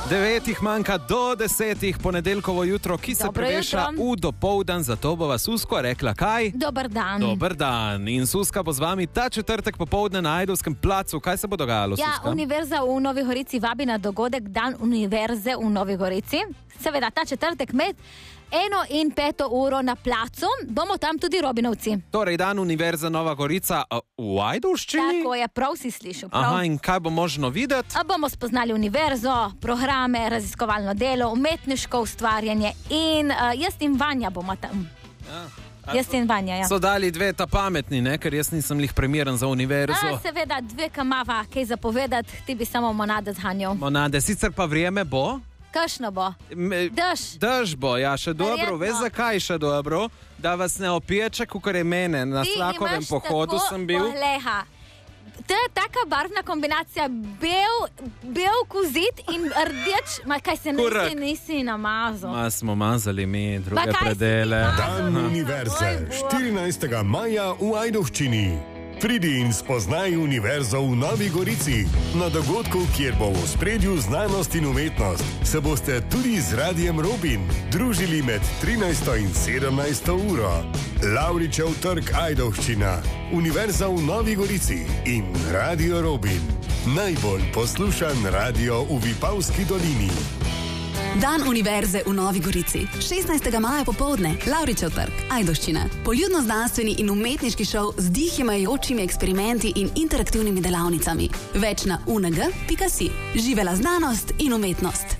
9 manjka do 10, ponedeljkovo jutro, ki se preveša v dopoldan, zato bo vas Susko rekla kaj? Dober dan. Dober dan. In Suska bo z vami ta četrtek popoldne na Ajdovskem placu. Kaj se bo dogajalo, Suska? Ja, Univerza v Novi Gorici vabi na dogodek Dan Univerze v Novi Gorici. Seveda, ta četrtek med 1 in 5 uro na placu, bomo tam tudi Robinovci. Torej, Dan Univerze Nova Gorica v Ajdovščini? Tako je, prav si slišal. Prav. Aha, in kaj bo možno videti? Bomo spoznali univerzo, programe, raziskovalno delo, umetniško ustvarjanje in jaz in Vanja bomo tam. Jaz in Vanja, ja. So dali dve ta pametni, ne? Ker jaz nisem lih primeren za univerzo. Seveda, dve kamava, kaj zapovedati, ti bi samo monade zhanjal. Monade, sicer pa vrijeme bo? Kakšno bo? Dež bo, ja, še dobro. Veš, zakaj še dobro? Da vas ne opiječe, kakor je mene. Na Slakovem pohodu sem bil. Pohleha. To je taka barvna kombinacija bel kozit in rdeč, kaj se nisi namazal. Ma smo mazali mi druge predele. Dan Univerze, 14. maja v Ajdovščini. Pridi in spoznaj univerzo v Novi Gorici. Na dogodku, kjer bo v ospredju znanost in umetnost, se boste tudi z Radijem Robin družili med 13. in 17. uro. Lavričev trg Ajdovščina, Univerza v Novi Gorici in Radio Robin. Najbolj poslušan radio v Vipavski dolini. Dan Univerze v Novi Gorici. 16. maja popoldne, Lavričev trg, Ajdovščina. Poljudno-znanstveni in umetniški šov z dihjemajočimi eksperimenti in interaktivnimi delavnicami. Več na UNG.si. Živela znanost in umetnost.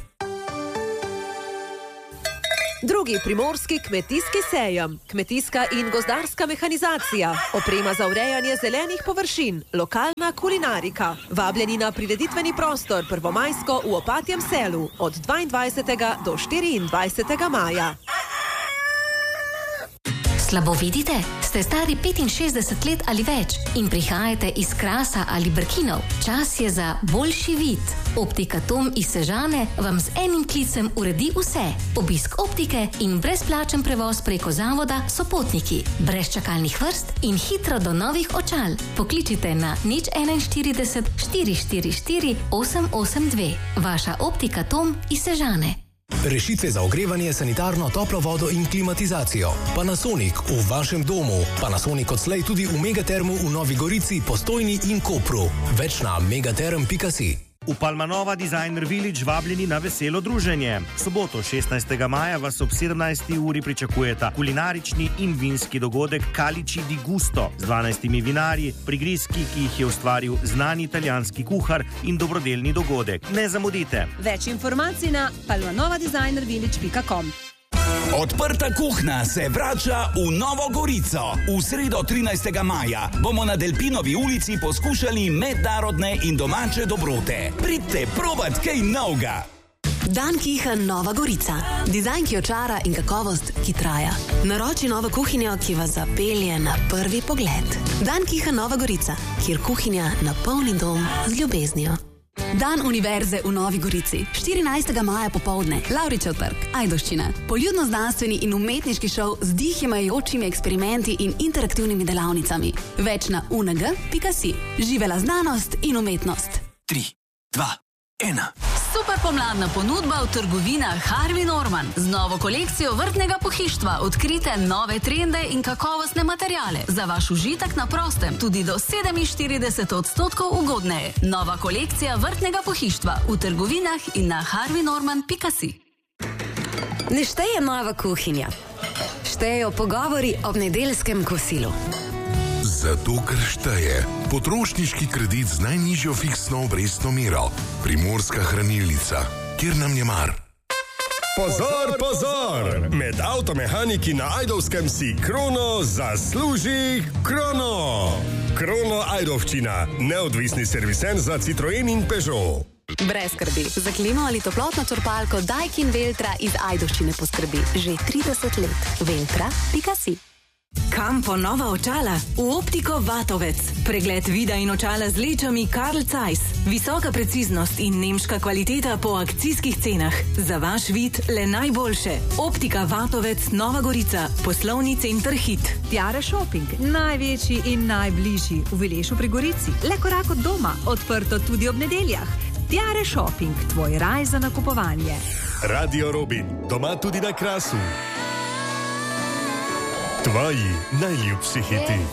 Drugi primorski kmetijski sejem, kmetijska in gozdarska mehanizacija, oprema za urejanje zelenih površin, lokalna kulinarika. Vabljeni na prireditveni prostor Prvomajsko v Opatjem selu od 22. do 24. maja. Slabo vidite? Ste stari 65 let ali več in prihajate iz Krasa ali Brkinov? Čas je za boljši vid. Optika Tom iz Sežane vam z enim klicem uredi vse. Obisk optike in brezplačen prevoz preko zavoda Sopotniki. Brez čakalnih vrst in hitro do novih očal. Pokličite na 041 444 882. Vaša Optika Tom iz Sežane. Rešitve za ogrevanje, sanitarno, toplo vodo in klimatizacijo. Panasonic v vašem domu. Panasonic odslej tudi v Megatermu v Novi Gorici, Postojni in Kopru. Več na megaterm.si. V Palmanova Designer Village vabljeni na veselo druženje. Soboto 16. maja vas ob 17. uri pričakujeta kulinarični in vinski dogodek Calici di Gusto z 12 vinarji, prigrizki, ki jih je ustvaril znani italijanski kuhar in dobrodelni dogodek. Ne zamudite. Več informacij na palmanovadesignervillage.com. Odprta kuhna se vrača v Novo Gorico. V sredo 13. maja bomo na Delpinovi ulici poskušali mednarodne in domače dobrote. Pridite probat kaj novega. Dan Kihan Nova Gorica. Dizajn, ki očara in kakovost, ki traja. Naroči novo kuhinjo, ki vas zapelje na prvi pogled. Dan Kihan Nova Gorica, kjer kuhinja napolni dom z ljubeznijo. Dan Univerze v Novi Gorici. 14. maja popoldne, Lavričev trg, Ajdovščina. Poljudno-znanstveni in umetniški šov z dihjemajočimi eksperimenti in interaktivnimi delavnicami. Več na UNG.si. Živela znanost in umetnost. 3, 2, 1. Super pomladna ponudba v trgovinah Harvey Norman. Z novo kolekcijo vrtnega pohištva odkrite nove trende in kakovostne materiale. Za vaš užitek na prostem tudi do 47% ugodneje. Nova kolekcija vrtnega pohištva v trgovinah in na harveynorman.si. Ne šteje nova kuhinja. Štejejo pogovori ob nedeljskem kosilu. Zato, ker šteje potrošniški kredit z najnižjo fiksno obrestno mero. Primorska hranilnica, kjer nam je mar. Pozor, pozor! Med avtomehaniki na Ajdovskem si Krono zasluži Krono! Krono Ajdovščina, neodvisni serviser za Citroen in Peugeot. Brez skrbi. Za klimo ali toplotno črpalko Daikin Veltra iz Ajdovščine poskrbi že 30 let. Veltra.si. Kam po nova očala? V Optiko Vatovec. Pregled vida in očala z lečami Carl Zeiss. Visoka preciznost in nemška kvaliteta po akcijskih cenah. Za vaš vid le najboljše. Optika Vatovec Nova Gorica. Poslovni center Hit. Tiara Shopping. Največji in najbližji v Vilešu pri Gorici. Le korak od doma. Odprto tudi ob nedeljah. Tiare Shopping, tvoj raj za nakupovanje. Radio Robin, doma tudi na Krasu. Tvoji najljubši hiti.